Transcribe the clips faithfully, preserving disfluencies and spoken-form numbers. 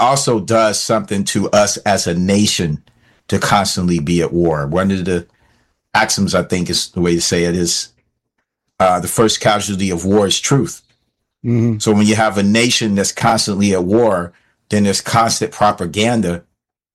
also does something to us as a nation to constantly be at war. One of the axioms, I think is the way to say it, is uh, the first casualty of war is truth. Mm-hmm. So when you have a nation that's constantly at war, then there's constant propaganda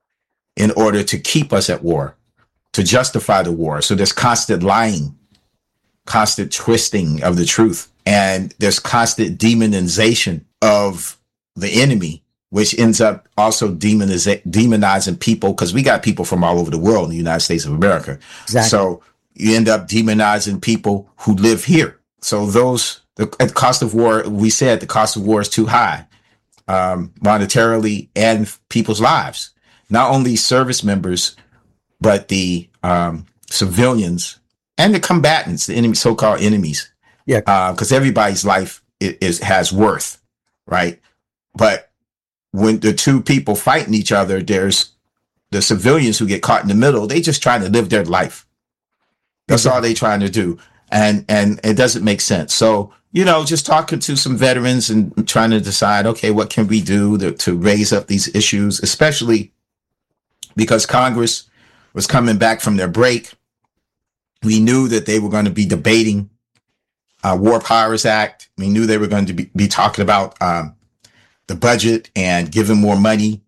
in order to keep us at war, to justify the war. So there's constant lying, constant twisting of the truth, and there's constant demonization of the enemy, which ends up also demoniza- demonizing people, because we got people from all over the world in the United States of America. Exactly. So you end up demonizing people who live here. So those, the, the cost of war, we said the cost of war is too high, um, monetarily and people's lives. Not only service members, but the um, civilians and the combatants, the enemy, so-called enemies. Yeah. Because uh, everybody's life is, is has worth, right? But when the two people fighting each other, there's the civilians who get caught in the middle. They just trying to live their life. That's exactly all they trying to do. And and it doesn't make sense. So, you know, just talking to some veterans and trying to decide, okay, what can we do to, to raise up these issues, especially because Congress was coming back from their break. We knew that they were going to be debating uh, War Powers Act. We knew they were going to be, be talking about um, the budget and giving more money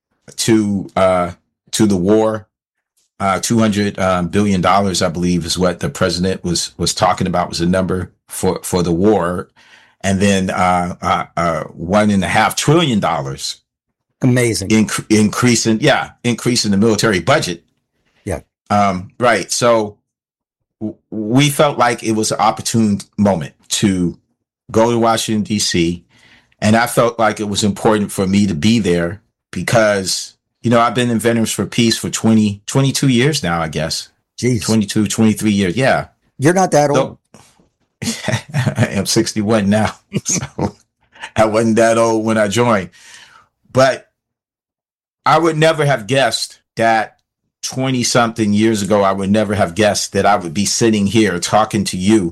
to uh, to the war. Uh, two hundred um, billion dollars, I believe, is what the president was was talking about, was a number for, for the war. And then uh, uh, uh, one and a half trillion dollars. Amazing. Inc- increasing, yeah, increasing the military budget. Yeah. Um, right. So w- we felt like it was an opportune moment to go to Washington, D C. And I felt like it was important for me to be there because, you know, I've been in Veterans for Peace for twenty, twenty-two years now, I guess. Jeez. twenty-two, twenty-three years. Yeah. You're not that old. So, I am sixty-one now. So I wasn't that old when I joined. But I would never have guessed that twenty something years ago, I would never have guessed that I would be sitting here talking to you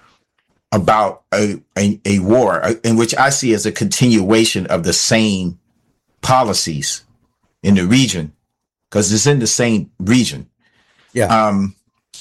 about a, a, a war in which I see as a continuation of the same policies in the region, because it's in the same region. Yeah. Um,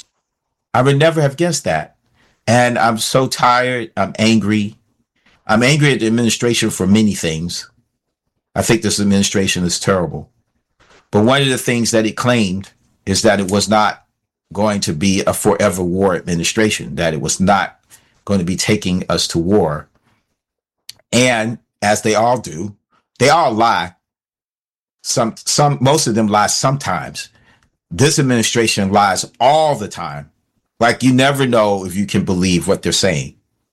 I would never have guessed that. And I'm so tired. I'm angry. I'm angry at the administration for many things. I think this administration is terrible. But one of the things that it claimed is that it was not going to be a forever war administration, that it was not going to be taking us to war. And as they all do, they all lie. Some, some, most of them lie sometimes. This administration lies all the time. Like you never know if you can believe what they're saying.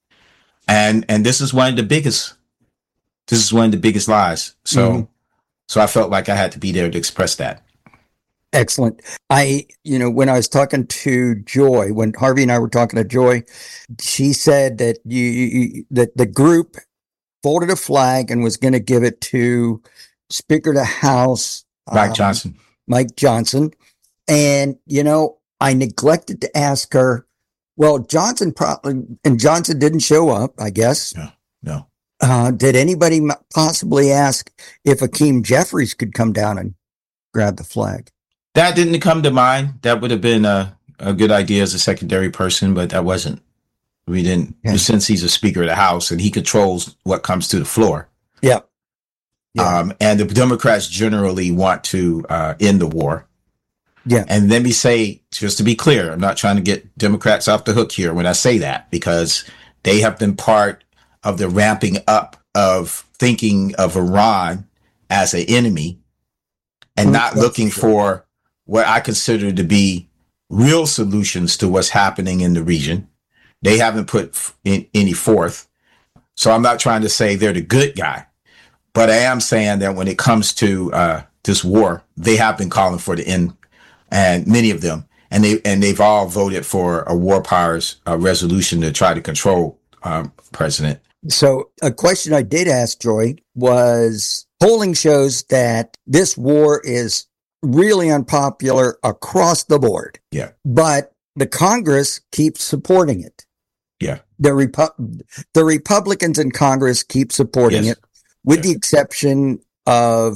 And, and this is one of the biggest, this is one of the biggest lies. So, mm-hmm. so I felt like I had to be there to express that. Excellent. I, you know, when I was talking to Joy, when Harvey and I were talking to Joy, she said that you, you that the group folded a flag and was going to give it to Speaker of the House, Mike um, Johnson. Mike Johnson. And, you know, I neglected to ask her, well, Johnson probably, and Johnson didn't show up, I guess. No, no. Uh, did anybody possibly ask if Hakeem Jeffries could come down and grab the flag? That didn't come to mind. That would have been a, a good idea as a secondary person, but that wasn't. We didn't, yeah. Since he's a Speaker of the House and he controls what comes to the floor. Yeah. Yeah. Um, and the Democrats generally want to uh, end the war. Yeah. And let me say, just to be clear, I'm not trying to get Democrats off the hook here when I say that, because they have been part of the ramping up of thinking of Iran as an enemy and not That's looking true. for what I consider to be real solutions to what's happening in the region. They haven't put in any forth. So I'm not trying to say they're the good guy. But I am saying that when it comes to uh, this war, they have been calling for the end, and many of them, and they and they've all voted for a war powers uh, resolution to try to control um, president. So a question I did ask Joy was, polling shows that this war is really unpopular across the board. Yeah, but the Congress keeps supporting it. Yeah, the Repu- the Republicans in Congress keep supporting yes. it. With yes. the exception of